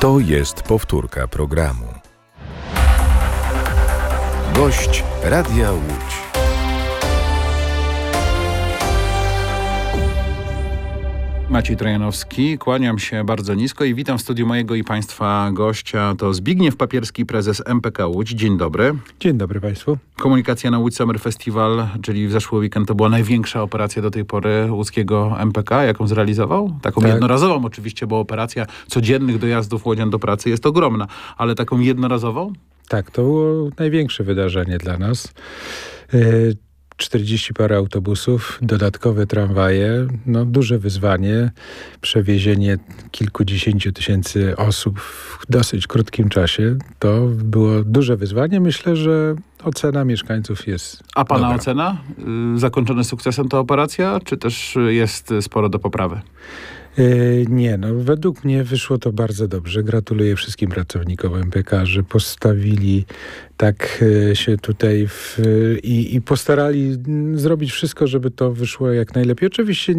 To jest powtórka programu. Gość Radia Łódź. Maciej Trojanowski, kłaniam się bardzo nisko i witam w studiu mojego i Państwa gościa. To Zbigniew Papierski, prezes MPK Łódź. Dzień dobry. Dzień dobry Państwu. Komunikacja na Łódź Summer Festival, czyli w zeszły weekend, to była największa operacja do tej pory łódzkiego MPK, jaką zrealizował? Taką jednorazową oczywiście, bo operacja codziennych dojazdów łodzian do pracy jest ogromna, ale taką jednorazową? Tak, to było największe wydarzenie dla nas. 40 parę autobusów, dodatkowe tramwaje, duże wyzwanie, przewiezienie kilkudziesięciu tysięcy osób w dosyć krótkim czasie. To było duże wyzwanie. Myślę, że ocena mieszkańców jest A pana dobra. ocena? Zakończona sukcesem ta operacja, czy też jest sporo do poprawy? Nie, według mnie wyszło to bardzo dobrze. Gratuluję wszystkim pracownikom MPK, że postawili tak się tutaj i postarali zrobić wszystko, żeby to wyszło jak najlepiej. Oczywiście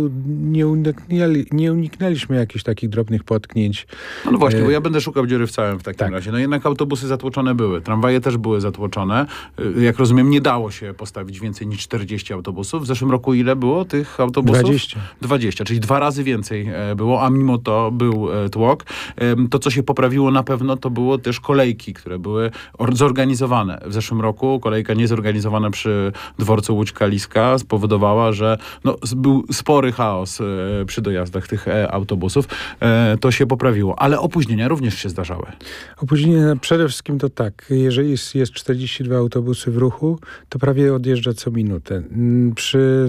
nie uniknęliśmy jakichś takich drobnych potknięć. No właśnie, bo ja będę szukał dziury w całym w takim razie. No jednak autobusy zatłoczone były, tramwaje też były zatłoczone. Jak rozumiem, nie dało się postawić więcej niż 40 autobusów. W zeszłym roku ile było tych autobusów? 20, czyli 2 razy więcej było, a mimo to był tłok. To, co się poprawiło na pewno, to było też kolejki, które były zorganizowane. W zeszłym roku kolejka niezorganizowana przy dworcu Łódź-Kaliska spowodowała, że był spory chaos przy dojazdach tych autobusów. To się poprawiło, ale opóźnienia również się zdarzały. Opóźnienia przede wszystkim to tak, jeżeli jest 42 autobusy w ruchu, to prawie odjeżdża co minutę. Przy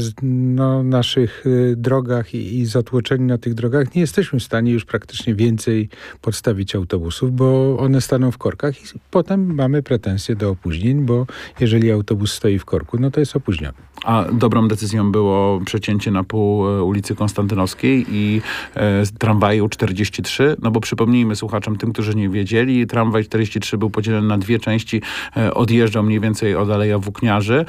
naszych drogach i zatłoczeniu na tych drogach nie jesteśmy w stanie już praktycznie więcej podstawić autobusów, bo one staną w korkach i potem mamy pretensje do opóźnień, bo jeżeli autobus stoi w korku, to jest opóźniony. A dobrą decyzją było przecięcie na pół ulicy Konstantynowskiej i tramwaju 43, bo przypomnijmy słuchaczom, tym, którzy nie wiedzieli, tramwaj 43 był podzielony na 2 części, odjeżdżał mniej więcej od Aleja Włókniarzy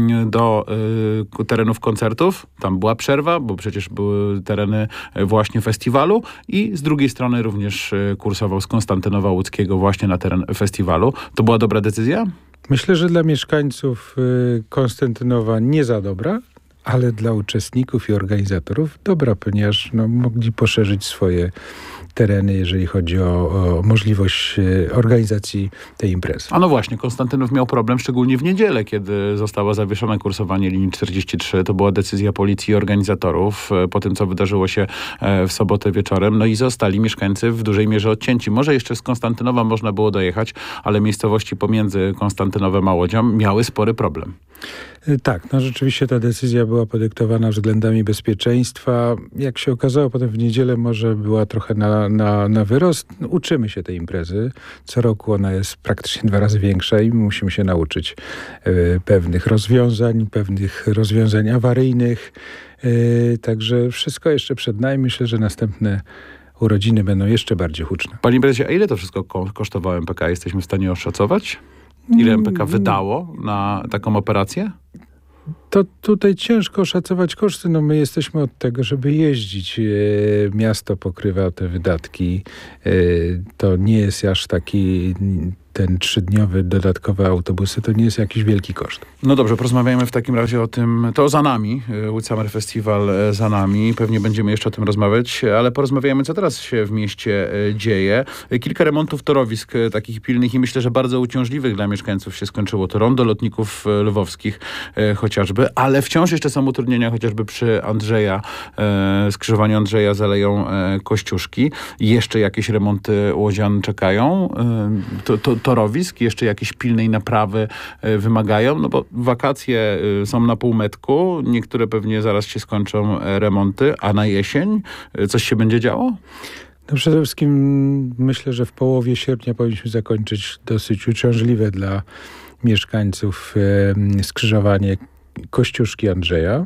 do terenów koncertów. Tam była przerwa, bo przecież były tereny właśnie festiwalu i z drugiej strony również kursował z Konstantynowa Łódzkiego właśnie na teren festiwalu. To była dobra decyzja? Myślę, że dla mieszkańców Konstantynowa nie za dobra, ale dla uczestników i organizatorów dobra, ponieważ mogli poszerzyć swoje tereny, jeżeli chodzi o możliwość organizacji tej imprezy. A właśnie, Konstantynów miał problem, szczególnie w niedzielę, kiedy zostało zawieszone kursowanie linii 43. To była decyzja policji i organizatorów po tym, co wydarzyło się w sobotę wieczorem. I zostali mieszkańcy w dużej mierze odcięci. Może jeszcze z Konstantynowa można było dojechać, ale miejscowości pomiędzy Konstantynowem a Łodzią miały spory problem. Tak, rzeczywiście ta decyzja była podyktowana względami bezpieczeństwa. Jak się okazało, potem w niedzielę może była trochę na wyrost. Uczymy się tej imprezy. Co roku ona jest praktycznie 2 razy większa i musimy się nauczyć pewnych rozwiązań awaryjnych. Także wszystko jeszcze przed nami. Myślę, że następne urodziny będą jeszcze bardziej huczne. Panie prezesie, a ile to wszystko kosztowało MPK? Jesteśmy w stanie oszacować? Ile MPK wydało na taką operację? To tutaj ciężko oszacować koszty. My jesteśmy od tego, żeby jeździć. Miasto pokrywa te wydatki. To nie jest aż taki ten 3-dniowy dodatkowe autobusy, to nie jest jakiś wielki koszt. No dobrze, porozmawiajmy w takim razie o tym, to za nami, Łódź Summer Festival za nami, pewnie będziemy jeszcze o tym rozmawiać, ale porozmawiajmy, co teraz się w mieście dzieje. Kilka remontów torowisk takich pilnych i myślę, że bardzo uciążliwych dla mieszkańców się skończyło. To rondo lotników lwowskich chociażby, ale wciąż jeszcze są utrudnienia chociażby przy skrzyżowaniu Andrzeja z Aleją Kościuszki. Jeszcze jakieś remonty łodzian czekają. Torowisk, jeszcze jakieś pilnej naprawy wymagają, bo wakacje są na półmetku, niektóre pewnie zaraz się skończą remonty, a na jesień coś się będzie działo? Przede wszystkim myślę, że w połowie sierpnia powinniśmy zakończyć dosyć uciążliwe dla mieszkańców skrzyżowanie Kościuszki Andrzeja.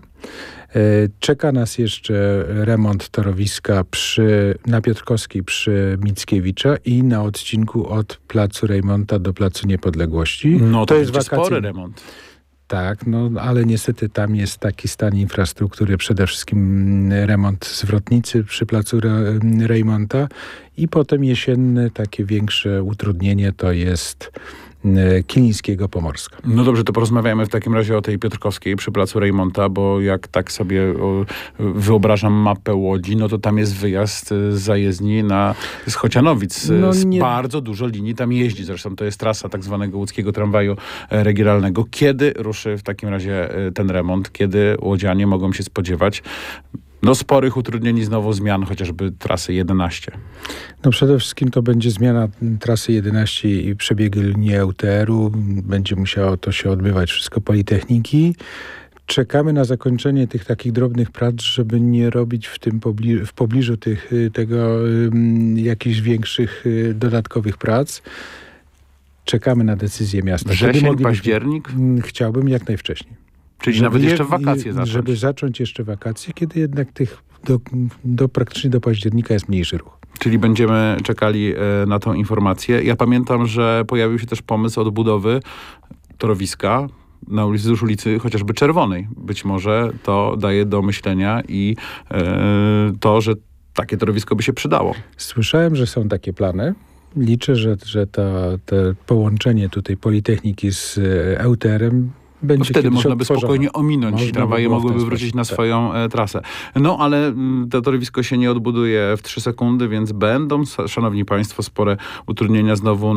Czeka nas jeszcze remont torowiska na Piotrkowskiej przy Mickiewicza i na odcinku od Placu Rejmonta do Placu Niepodległości. To jest spory remont. Tak, no ale niestety tam jest taki stan infrastruktury, przede wszystkim remont zwrotnicy przy placu Reymonta i potem jesienne takie większe utrudnienie to jest Kilińskiego Pomorska. No dobrze, to porozmawiamy w takim razie o tej Piotrkowskiej przy placu Reymonta, bo jak tak sobie wyobrażam mapę Łodzi, no to tam jest wyjazd z zajezdni z Chocianowic. Bardzo dużo linii tam jeździ. Zresztą to jest trasa tak zwanego łódzkiego tramwaju regionalnego. Kiedy ruszy w takim razie ten remont? Kiedy łodzianie mogą się spodziewać sporych utrudnień, znowu zmian, chociażby trasy 11? No przede wszystkim to będzie zmiana trasy 11 i przebiegu linii EUTR-u. Będzie musiało to się odbywać wszystko Politechniki. Czekamy na zakończenie tych takich drobnych prac, żeby nie robić w pobliżu tego jakichś większych dodatkowych prac. Czekamy na decyzję miasta. Wrzesień, październik? Chciałbym jak najwcześniej. Czyli nawet jeszcze w wakacje zacząć. Żeby zacząć jeszcze wakacje, kiedy jednak praktycznie do października jest mniejszy ruch. Czyli będziemy czekali na tą informację. Ja pamiętam, że pojawił się też pomysł odbudowy torowiska wzdłuż ulicy chociażby Czerwonej. Być może to daje do myślenia i to, że takie torowisko by się przydało. Słyszałem, że są takie plany. Liczę, że to połączenie tutaj Politechniki z EUTR-em będzie wtedy można by spokojnie ominąć. Tramwaje mogłyby wrócić na swoją trasę. No, ale to torowisko się nie odbuduje w 3 sekundy, więc będą, szanowni państwo, spore utrudnienia znowu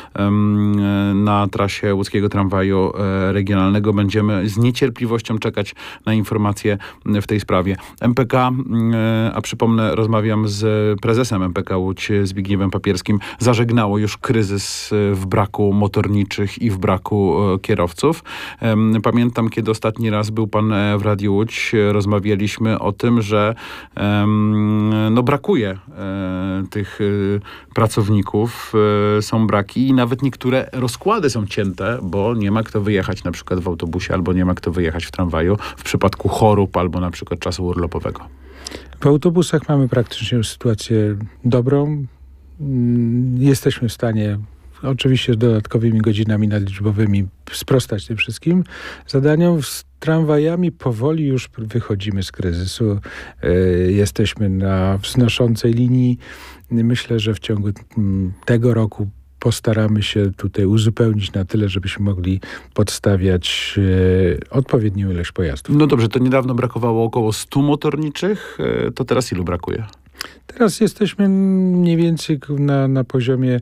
na trasie łódzkiego tramwaju regionalnego. Będziemy z niecierpliwością czekać na informacje w tej sprawie. MPK, a przypomnę, rozmawiam z prezesem MPK Łódź, Zbigniewem Papierskim, zażegnało już kryzys w braku motorniczych i w braku kierowców. Pamiętam, kiedy ostatni raz był pan w Radiu Łódź, rozmawialiśmy o tym, że brakuje tych pracowników, są braki i nawet niektóre rozkłady są cięte, bo nie ma kto wyjechać na przykład w autobusie, albo nie ma kto wyjechać w tramwaju w przypadku chorób, albo na przykład czasu urlopowego. W autobusach mamy praktycznie już sytuację dobrą. Jesteśmy w stanie oczywiście z dodatkowymi godzinami nadliczbowymi sprostać tym wszystkim zadaniom. Z tramwajami powoli już wychodzimy z kryzysu. Jesteśmy na wznoszącej linii. Myślę, że w ciągu tego roku postaramy się tutaj uzupełnić na tyle, żebyśmy mogli podstawiać odpowiednią ilość pojazdów. No dobrze, to niedawno brakowało około 100 motorniczych. To teraz ilu brakuje? Teraz jesteśmy mniej więcej na poziomie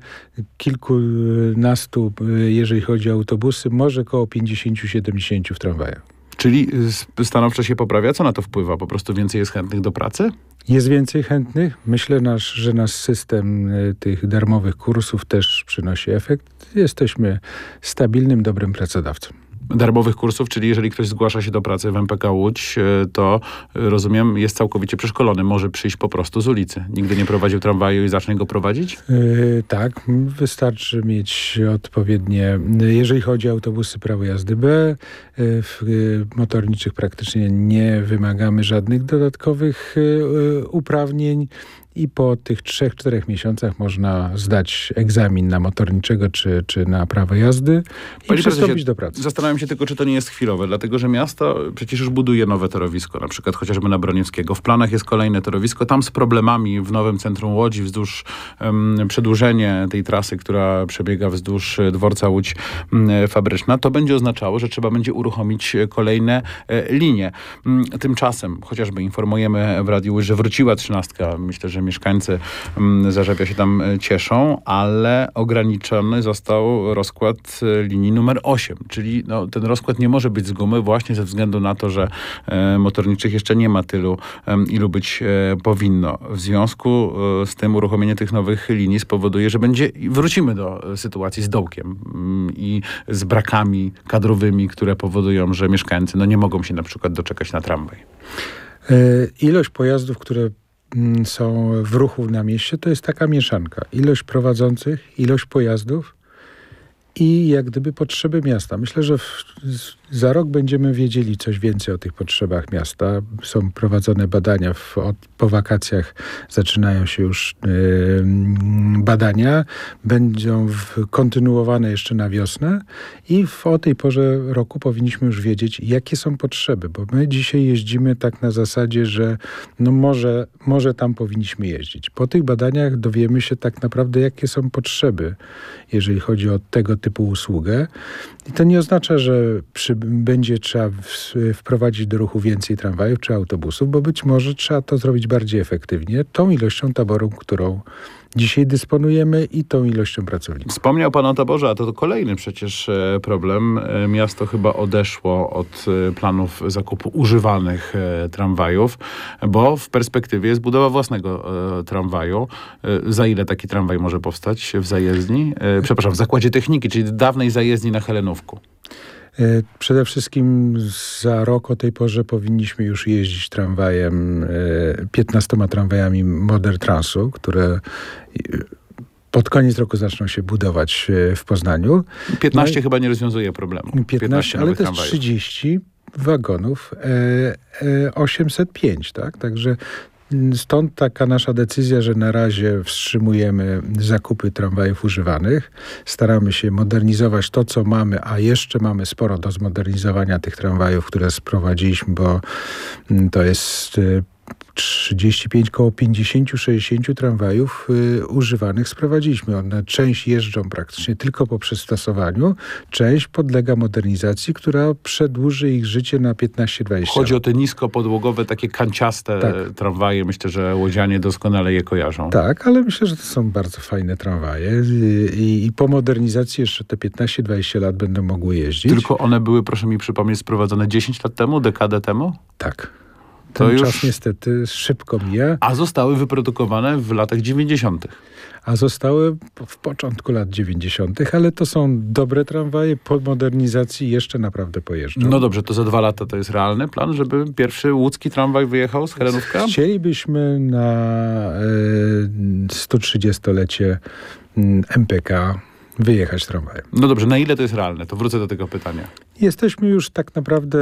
kilkunastu, jeżeli chodzi o autobusy, może około 50-70 w tramwajach. Czyli stanowczo się poprawia? Co na to wpływa? Po prostu więcej jest chętnych do pracy? Jest więcej chętnych. Myślę, że nasz system tych darmowych kursów też przynosi efekt. Jesteśmy stabilnym, dobrym pracodawcą. Darmowych kursów, czyli jeżeli ktoś zgłasza się do pracy w MPK Łódź, to rozumiem, jest całkowicie przeszkolony. Może przyjść po prostu z ulicy. Nigdy nie prowadził tramwaju i zacznie go prowadzić? Tak, wystarczy mieć odpowiednie, jeżeli chodzi o autobusy, prawo jazdy B. W motorniczych praktycznie nie wymagamy żadnych dodatkowych uprawnień. I po tych 3-4 miesiącach można zdać egzamin na motorniczego czy na prawo jazdy i przystąpić do pracy. Zastanawiam się tylko, czy to nie jest chwilowe, dlatego że miasto przecież już buduje nowe torowisko, na przykład chociażby na Broniewskiego. W planach jest kolejne torowisko, tam z problemami w nowym centrum Łodzi, wzdłuż przedłużenie tej trasy, która przebiega wzdłuż dworca Łódź Fabryczna. To będzie oznaczało, że trzeba będzie uruchomić kolejne linie. Tymczasem chociażby informujemy w Radiu Łódź, że wróciła 13. Myślę, że mieszkańcy Zarzewia się tam cieszą, ale ograniczony został rozkład linii numer 8, czyli ten rozkład nie może być z gumy właśnie ze względu na to, że motorniczych jeszcze nie ma tylu, ilu być powinno. W związku z tym uruchomienie tych nowych linii spowoduje, że wrócimy do sytuacji z dołkiem i z brakami kadrowymi, które powodują, że mieszkańcy nie mogą się na przykład doczekać na tramwaj. Ilość pojazdów, które są w ruchu na mieście, to jest taka mieszanka. Ilość prowadzących, ilość pojazdów i jak gdyby potrzeby miasta. Myślę, że Za rok będziemy wiedzieli coś więcej o tych potrzebach miasta. Są prowadzone badania, po wakacjach zaczynają się już badania. Będą kontynuowane jeszcze na wiosnę i o tej porze roku powinniśmy już wiedzieć, jakie są potrzeby, bo my dzisiaj jeździmy tak na zasadzie, że no może tam powinniśmy jeździć. Po tych badaniach dowiemy się tak naprawdę, jakie są potrzeby, jeżeli chodzi o tego typu usługę. I to nie oznacza, że będzie trzeba wprowadzić do ruchu więcej tramwajów czy autobusów, bo być może trzeba to zrobić bardziej efektywnie, tą ilością taboru, którą dzisiaj dysponujemy i tą ilością pracowników. Wspomniał pan o taborze, a to kolejny przecież problem. Miasto chyba odeszło od planów zakupu używanych tramwajów, bo w perspektywie jest budowa własnego tramwaju. Za ile taki tramwaj może powstać w zajezdni? Przepraszam, w zakładzie techniki, czyli dawnej zajezdni na Helenówku. Przede wszystkim za rok o tej porze powinniśmy już jeździć tramwajem, 15 tramwajami Modern Transu, które pod koniec roku zaczną się budować w Poznaniu. 15 chyba nie rozwiązuje problemu. 15 ale to jest 30 wagonów 805, tak? Także stąd taka nasza decyzja, że na razie wstrzymujemy zakupy tramwajów używanych. Staramy się modernizować to, co mamy, a jeszcze mamy sporo do zmodernizowania tych tramwajów, które sprowadziliśmy, bo to jest 35, koło 50-60 tramwajów używanych sprowadziliśmy. One część jeżdżą praktycznie tylko po przystosowaniu, część podlega modernizacji, która przedłuży ich życie na 15-20 lat. Chodzi o te niskopodłogowe, takie kanciaste tramwaje. Myślę, że łodzianie doskonale je kojarzą. Tak, ale myślę, że to są bardzo fajne tramwaje i po modernizacji jeszcze te 15-20 lat będą mogły jeździć. Tylko one były, proszę mi przypomnieć, sprowadzone 10 lat temu, dekadę temu? Tak. To ten już czas niestety szybko mija. A zostały wyprodukowane w latach 90. A zostały w początku lat 90., ale to są dobre tramwaje, po modernizacji jeszcze naprawdę pojeżdżą. No dobrze, to za 2 lata to jest realny plan, żeby pierwszy łódzki tramwaj wyjechał z Helenówka? Chcielibyśmy na 130-lecie MPK wyjechać tramwajem. No dobrze, na ile to jest realne? To wrócę do tego pytania. Jesteśmy już tak naprawdę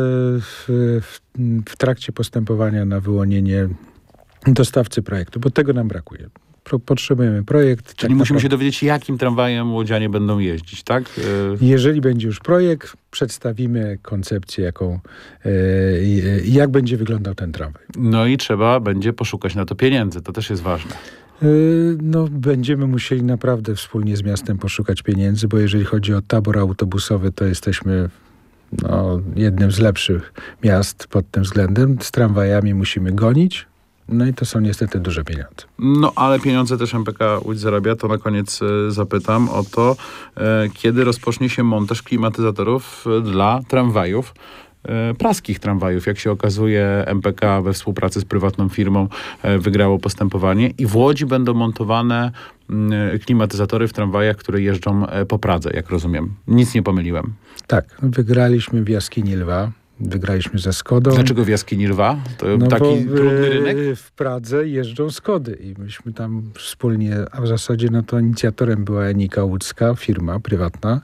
w trakcie postępowania na wyłonienie dostawcy projektu, bo tego nam brakuje. Potrzebujemy projekt. Czyli musimy się dowiedzieć, jakim tramwajem łodzianie będą jeździć, tak? Jeżeli będzie już projekt, przedstawimy koncepcję, jak będzie wyglądał ten tramwaj. No i trzeba będzie poszukać na to pieniędzy. To też jest ważne. No, będziemy musieli naprawdę wspólnie z miastem poszukać pieniędzy, bo jeżeli chodzi o tabor autobusowy, to jesteśmy jednym z lepszych miast pod tym względem. Z tramwajami musimy gonić. No i to są niestety duże pieniądze. No ale pieniądze też MPK Łódź zarabia. To na koniec zapytam o to, kiedy rozpocznie się montaż klimatyzatorów dla tramwajów. Praskich tramwajów. Jak się okazuje, MPK we współpracy z prywatną firmą wygrało postępowanie i w Łodzi będą montowane klimatyzatory w tramwajach, które jeżdżą po Pradze, jak rozumiem. Nic nie pomyliłem. Tak, wygraliśmy w Jaskini Lwa. Wygraliśmy ze Skodą. Dlaczego w Jaskini Lwa? To taki trudny rynek? W Pradze jeżdżą Skody i myśmy tam wspólnie, a w zasadzie to inicjatorem była Enika Łódzka, firma prywatna.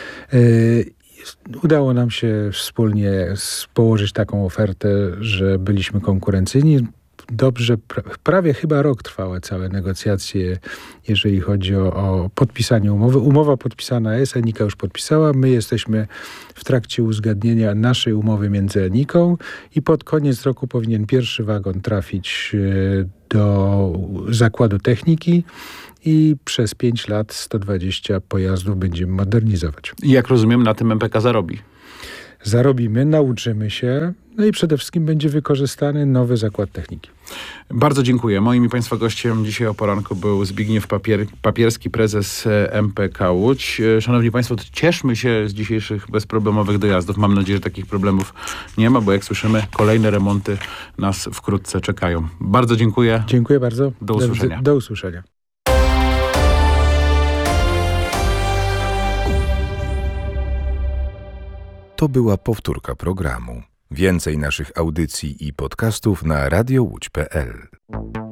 Udało nam się wspólnie położyć taką ofertę, że byliśmy konkurencyjni. Dobrze, prawie chyba rok trwały całe negocjacje, jeżeli chodzi o podpisanie umowy. Umowa podpisana jest, Enika już podpisała. My jesteśmy w trakcie uzgadnienia naszej umowy między Eniką i pod koniec roku powinien pierwszy wagon trafić do zakładu techniki i przez 5 lat 120 pojazdów będziemy modernizować. I jak rozumiem, na tym MPK zarobi. Zarobimy, nauczymy się, no i przede wszystkim będzie wykorzystany nowy zakład techniki. Bardzo dziękuję. Moim i Państwa gościem dzisiaj o poranku był Zbigniew Papierski, prezes MPK Łódź. Szanowni Państwo, cieszmy się z dzisiejszych bezproblemowych dojazdów. Mam nadzieję, że takich problemów nie ma, bo jak słyszymy, kolejne remonty nas wkrótce czekają. Bardzo dziękuję. Dziękuję bardzo. Do usłyszenia. Do usłyszenia. To była powtórka programu. Więcej naszych audycji i podcastów na radiołódź.pl.